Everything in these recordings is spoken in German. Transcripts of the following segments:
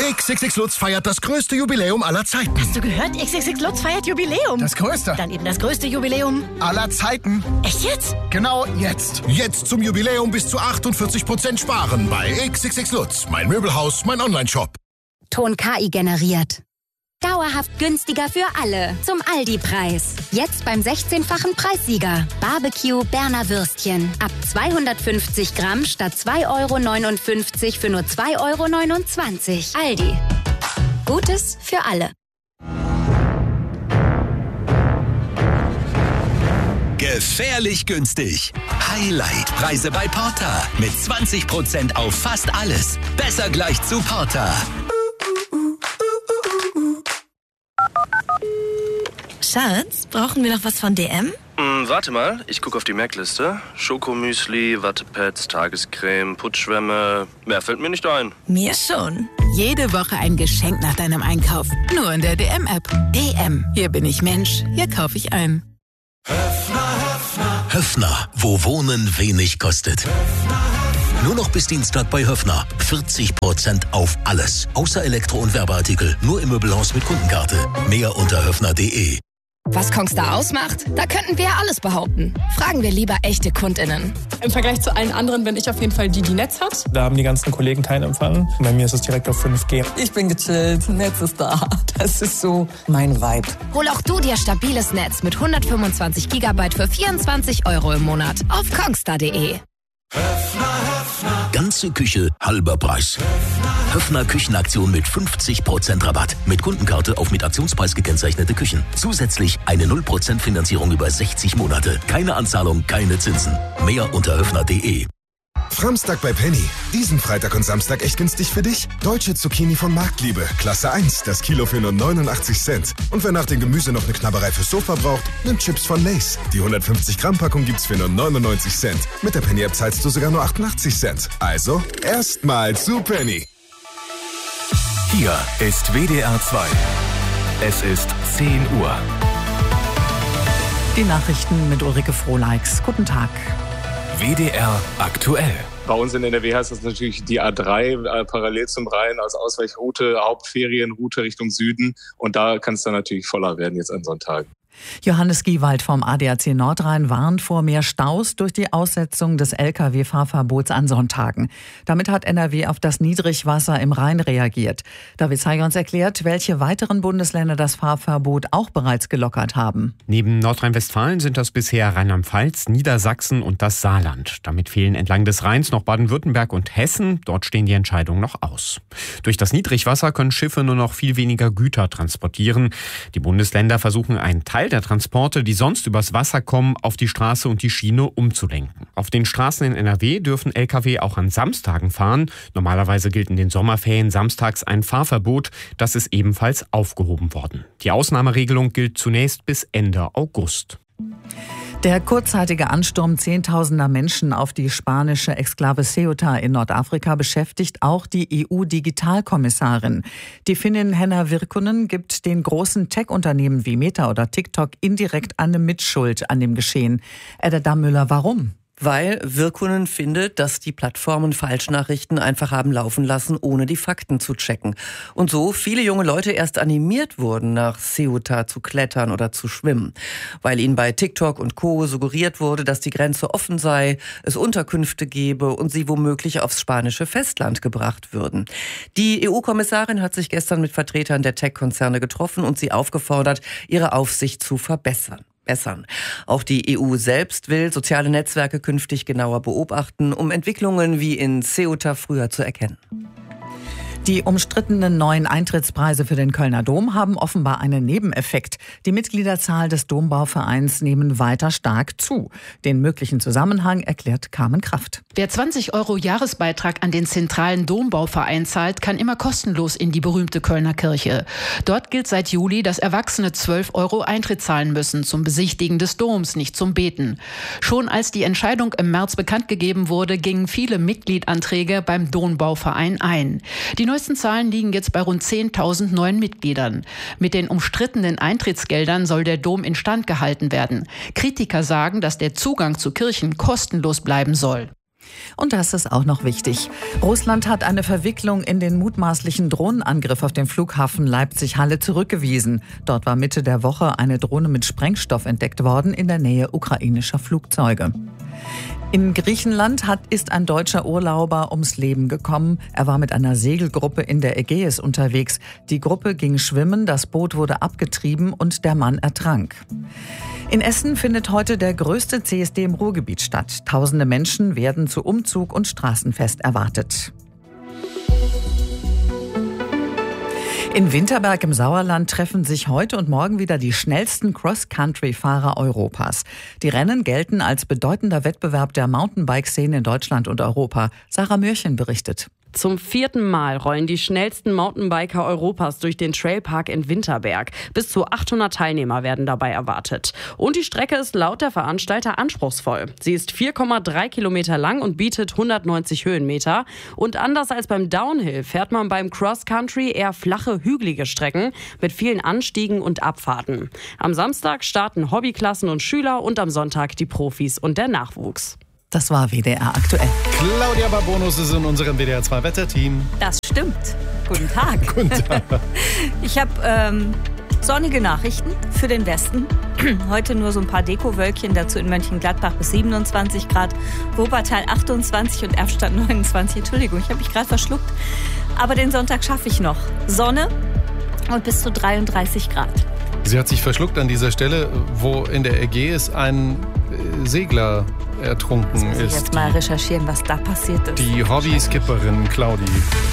XXX Lutz feiert das größte Jubiläum aller Zeiten. Hast du gehört? XXX Lutz feiert Jubiläum. Das größte. Dann eben das größte Jubiläum aller Zeiten. Echt jetzt? Genau jetzt. Jetzt zum Jubiläum bis zu 48% sparen bei XXX Lutz. Mein Möbelhaus, mein Onlineshop. Ton KI generiert. Dauerhaft günstiger für alle. Zum Aldi-Preis. Jetzt beim 16-fachen Preissieger. Barbecue Berner Würstchen. Ab 250 Gramm statt 2,59 € für nur 2,29 €. Aldi. Gutes für alle. Gefährlich günstig. Highlight-Preise bei Porter. Mit 20% auf fast alles. Besser gleich zu Porter. Schatz, brauchen wir noch was von DM? Warte mal, ich gucke auf die Merkliste. Schokomüsli, Wattepads, Tagescreme, Putzschwämme. Mehr fällt mir nicht ein. Mir schon. Jede Woche ein Geschenk nach deinem Einkauf. Nur in der DM-App. DM. Hier bin ich Mensch. Hier kaufe ich ein. Höffner, wo Wohnen wenig kostet. Nur noch bis Dienstag bei Höffner. 40% auf alles. Außer Elektro- und Werbeartikel. Nur im Möbelhaus mit Kundenkarte. Mehr unter höffner.de. Was Kongstar ausmacht? Da könnten wir ja alles behaupten. Fragen wir lieber echte KundInnen. Im Vergleich zu allen anderen bin ich auf jeden Fall die Netz hat. Da haben die ganzen Kollegen keinen Empfang. Bei mir ist es direkt auf 5G. Ich bin gechillt, Netz ist da. Das ist so mein Vibe. Hol auch du dir stabiles Netz mit 125 GB für 24 € im Monat auf kongstar.de. Ganze Küche, halber Preis. Höffner Küchenaktion mit 50% Rabatt. Mit Kundenkarte auf mit Aktionspreis gekennzeichnete Küchen. Zusätzlich eine 0% Finanzierung über 60 Monate. Keine Anzahlung, keine Zinsen. Mehr unter höffner.de. Framstag bei Penny. Diesen Freitag und Samstag echt günstig für dich? Deutsche Zucchini von Marktliebe. Klasse 1. Das Kilo für nur 89 Cent. Und wer nach dem Gemüse noch eine Knabberei fürs Sofa braucht, nimmt Chips von Lay's. Die 150 Gramm Packung gibt's für nur 99 Cent. Mit der Penny App zahlst du sogar nur 88 Cent. Also, erstmal zu Penny. Hier ist WDR 2. Es ist 10 Uhr. Die Nachrichten mit Ulrike Frohleix. Guten Tag. WDR aktuell. Bei uns in NRW heißt das natürlich die A3 parallel zum Rhein als Ausweichroute, Hauptferienroute Richtung Süden. Und da kann es dann natürlich voller werden jetzt an Sonntagen. Johannes Giewald vom ADAC Nordrhein warnt vor mehr Staus durch die Aussetzung des Lkw-Fahrverbots an Sonntagen. Damit hat NRW auf das Niedrigwasser im Rhein reagiert. David Zeigerns erklärt, welche weiteren Bundesländer das Fahrverbot auch bereits gelockert haben. Neben Nordrhein-Westfalen sind das bisher Rheinland-Pfalz, Niedersachsen und das Saarland. Damit fehlen entlang des Rheins noch Baden-Württemberg und Hessen. Dort stehen die Entscheidungen noch aus. Durch das Niedrigwasser können Schiffe nur noch viel weniger Güter transportieren. Die Bundesländer versuchen einen Teil der Transporte, die sonst übers Wasser kommen, auf die Straße und die Schiene umzulenken. Auf den Straßen in NRW dürfen Lkw auch an Samstagen fahren. Normalerweise gilt in den Sommerferien samstags ein Fahrverbot. Das ist ebenfalls aufgehoben worden. Die Ausnahmeregelung gilt zunächst bis Ende August. Der kurzzeitige Ansturm zehntausender Menschen auf die spanische Exklave Ceuta in Nordafrika beschäftigt auch die EU-Digitalkommissarin. Die Finnin Henna Virkkunen gibt den großen Tech-Unternehmen wie Meta oder TikTok indirekt eine Mitschuld an dem Geschehen. Edda Dammüller, warum? Weil Virkkunen findet, dass die Plattformen Falschnachrichten einfach haben laufen lassen, ohne die Fakten zu checken. Und so viele junge Leute erst animiert wurden, nach Ceuta zu klettern oder zu schwimmen. Weil ihnen bei TikTok und Co. suggeriert wurde, dass die Grenze offen sei, es Unterkünfte gebe und sie womöglich aufs spanische Festland gebracht würden. Die EU-Kommissarin hat sich gestern mit Vertretern der Tech-Konzerne getroffen und sie aufgefordert, ihre Aufsicht zu verbessern. Auch die EU selbst will soziale Netzwerke künftig genauer beobachten, um Entwicklungen wie in Ceuta früher zu erkennen. Die umstrittenen neuen Eintrittspreise für den Kölner Dom haben offenbar einen Nebeneffekt. Die Mitgliederzahl des Dombauvereins nehmen weiter stark zu. Den möglichen Zusammenhang erklärt Carmen Kraft. Wer 20 € Jahresbeitrag an den zentralen Dombauverein zahlt, kann immer kostenlos in die berühmte Kölner Kirche. Dort gilt seit Juli, dass Erwachsene 12 € Eintritt zahlen müssen zum Besichtigen des Doms, nicht zum Beten. Schon als die Entscheidung im März bekannt gegeben wurde, gingen viele Mitgliedanträge beim Dombauverein ein. Die neuesten Zahlen liegen jetzt bei rund 10.000 neuen Mitgliedern. Mit den umstrittenen Eintrittsgeldern soll der Dom instand gehalten werden. Kritiker sagen, dass der Zugang zu Kirchen kostenlos bleiben soll. Und das ist auch noch wichtig. Russland hat eine Verwicklung in den mutmaßlichen Drohnenangriff auf den Flughafen Leipzig-Halle zurückgewiesen. Dort war Mitte der Woche eine Drohne mit Sprengstoff entdeckt worden in der Nähe ukrainischer Flugzeuge. In Griechenland ist ein deutscher Urlauber ums Leben gekommen. Er war mit einer Segelgruppe in der Ägäis unterwegs. Die Gruppe ging schwimmen, das Boot wurde abgetrieben und der Mann ertrank. In Essen findet heute der größte CSD im Ruhrgebiet statt. Tausende Menschen werden zu Umzug und Straßenfest erwartet. In Winterberg im Sauerland treffen sich heute und morgen wieder die schnellsten Cross-Country-Fahrer Europas. Die Rennen gelten als bedeutender Wettbewerb der Mountainbike-Szene in Deutschland und Europa. Sarah Mürchen berichtet. Zum 4. Mal rollen die schnellsten Mountainbiker Europas durch den Trailpark in Winterberg. Bis zu 800 Teilnehmer werden dabei erwartet. Und die Strecke ist laut der Veranstalter anspruchsvoll. Sie ist 4,3 Kilometer lang und bietet 190 Höhenmeter. Und anders als beim Downhill fährt man beim Cross-Country eher flache, hügelige Strecken mit vielen Anstiegen und Abfahrten. Am Samstag starten Hobbyklassen und Schüler und am Sonntag die Profis und der Nachwuchs. Das war WDR aktuell. Claudia Barbonus ist in unserem WDR 2 Wetterteam. Das stimmt. Guten Tag. Guten Tag. Ich habe sonnige Nachrichten für den Westen. Heute nur so ein paar Dekowölkchen, dazu in Mönchengladbach bis 27 Grad, Wuppertal 28 und Erfstadt 29. Entschuldigung, ich habe mich gerade verschluckt. Aber den Sonntag schaffe ich noch. Sonne und bis zu 33 Grad. Sie hat sich verschluckt an dieser Stelle, wo in der Ägäis ein Segler ertrunken ist. Jetzt muss ich jetzt mal recherchieren, was da passiert ist. Die Hobby-Skipperin Claudi.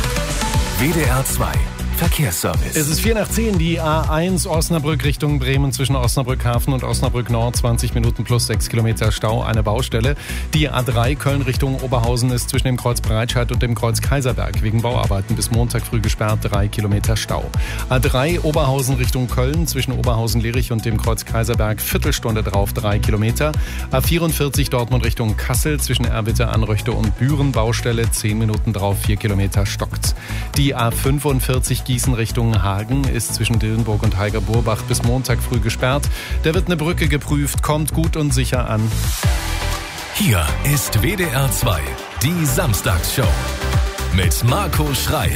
WDR 2 Verkehrsservice. Es ist 9:10, die A1 Osnabrück Richtung Bremen zwischen Osnabrück Hafen und Osnabrück Nord. 20 Minuten plus 6 Kilometer Stau, eine Baustelle. Die A3 Köln Richtung Oberhausen ist zwischen dem Kreuz Breitscheid und dem Kreuz Kaiserberg wegen Bauarbeiten bis Montag früh gesperrt, 3 Kilometer Stau. A3 Oberhausen Richtung Köln zwischen Oberhausen-Lierich und dem Kreuz Kaiserberg, Viertelstunde drauf, 3 Kilometer. A44 Dortmund Richtung Kassel zwischen Erwitte, Anröchte und Büren, Baustelle, 10 Minuten drauf, 4 Kilometer stockt. Die A45 Gießen Richtung Hagen ist zwischen Dillenburg und Heiger-Burbach bis Montag früh gesperrt. Da wird eine Brücke geprüft, kommt gut und sicher an. Hier ist WDR 2, die Samstagsshow mit Marco Schreil.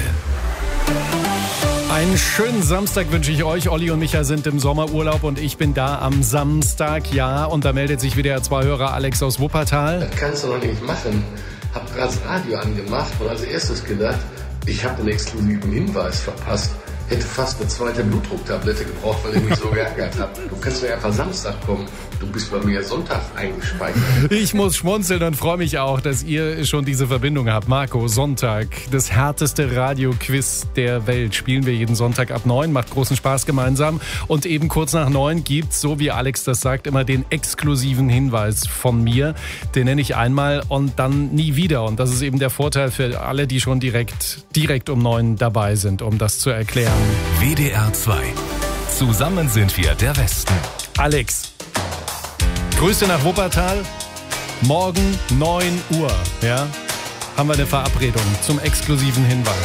Einen schönen Samstag wünsche ich euch. Olli und Micha sind im Sommerurlaub und ich bin da am Samstag. Ja, und da meldet sich WDR 2-Hörer Alex aus Wuppertal. Das kannst du doch nicht machen. Hab gerade das Radio angemacht und als erstes gedacht, ich habe einen exklusiven Hinweis verpasst. Hätte fast eine zweite Blutdrucktablette gebraucht, weil ich mich so geärgert habe. Du kannst ja einfach Samstag kommen. Du bist bei mir Sonntag eingespeichert. Ich muss schmunzeln und freue mich auch, dass ihr schon diese Verbindung habt. Marco, Sonntag, das härteste Radioquiz der Welt. Spielen wir jeden Sonntag ab 9, macht großen Spaß gemeinsam. Und eben kurz nach 9 gibt's, so wie Alex das sagt, immer den exklusiven Hinweis von mir. Den nenne ich einmal und dann nie wieder. Und das ist eben der Vorteil für alle, die schon direkt um 9 dabei sind, um das zu erklären. WDR 2. Zusammen sind wir der Westen. Alex, Grüße nach Wuppertal. Morgen 9 Uhr, ja, haben wir eine Verabredung zum exklusiven Hinweis.